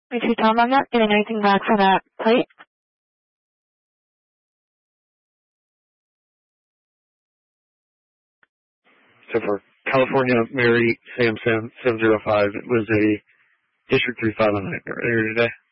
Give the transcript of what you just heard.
If you tell them I'm not getting anything back for that plate. So for California Mary Samson 705, it was a District 3 filing earlier today.